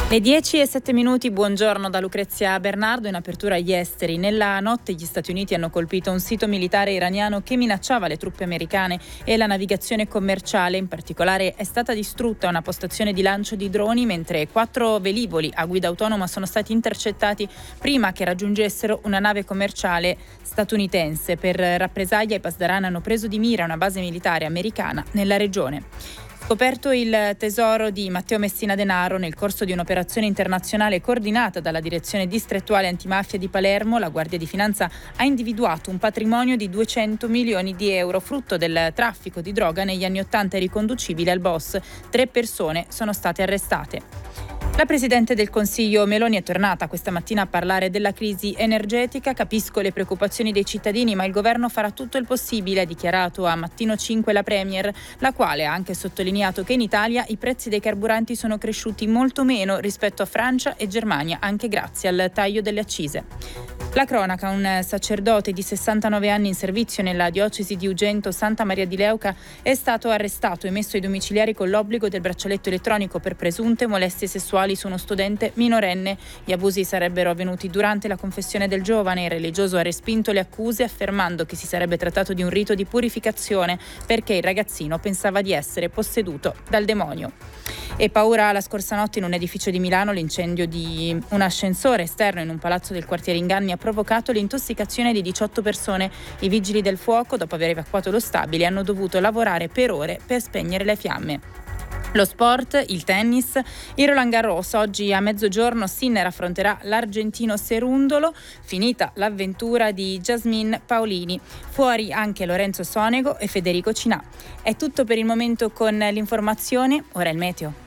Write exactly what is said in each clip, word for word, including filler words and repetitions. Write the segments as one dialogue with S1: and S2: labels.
S1: Le dieci e sette minuti, buongiorno da Lucrezia Bernardo. In apertura agli esteri. Nella notte gli Stati Uniti hanno colpito un sito militare iraniano che minacciava le truppe americane e la navigazione commerciale. In particolare è stata distrutta una postazione di lancio di droni, mentre quattro velivoli a guida autonoma sono stati intercettati prima che raggiungessero una nave commerciale statunitense. Per rappresaglia i Pasdaran hanno preso di mira una base militare americana nella regione. Scoperto il tesoro di Matteo Messina Denaro nel corso di un'operazione internazionale coordinata dalla Direzione Distrettuale Antimafia di Palermo, la Guardia di Finanza ha individuato un patrimonio di duecento milioni di euro, frutto del traffico di droga negli anni ottanta e riconducibile al boss. Tre persone sono state arrestate. La Presidente del Consiglio Meloni è tornata questa mattina a parlare della crisi energetica. Capisco le preoccupazioni dei cittadini, ma il governo farà tutto il possibile, ha dichiarato a Mattino cinque la Premier, la quale ha anche sottolineato che in Italia i prezzi dei carburanti sono cresciuti molto meno rispetto a Francia e Germania, anche grazie al taglio delle accise. La cronaca: un sacerdote di sessantanove anni in servizio nella diocesi di Ugento Santa Maria di Leuca è stato arrestato e messo ai domiciliari con l'obbligo del braccialetto elettronico per presunte molestie sessuali su uno studente minorenne. Gli abusi sarebbero avvenuti durante la confessione del giovane. Il religioso ha respinto le accuse, affermando che si sarebbe trattato di un rito di purificazione perché il ragazzino pensava di essere posseduto dal demonio. E paura la scorsa notte in un edificio di Milano. L'incendio di un ascensore esterno in un palazzo del quartiere Inganni ha provocato l'intossicazione di diciotto persone. I vigili del fuoco, dopo aver evacuato lo stabile, hanno dovuto lavorare per ore per spegnere le fiamme. Lo sport, il tennis, il Roland Garros. Oggi a mezzogiorno Sinner affronterà l'argentino Cerundolo, finita l'avventura di Jasmine Paolini. Fuori anche Lorenzo Sonego e Federico Cinà. È tutto per il momento con l'informazione, ora il meteo.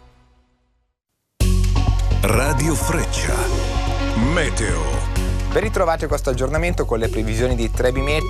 S2: Radio Freccia, meteo.
S3: Ben ritrovati a questo aggiornamento con le previsioni di Trebi Meteo.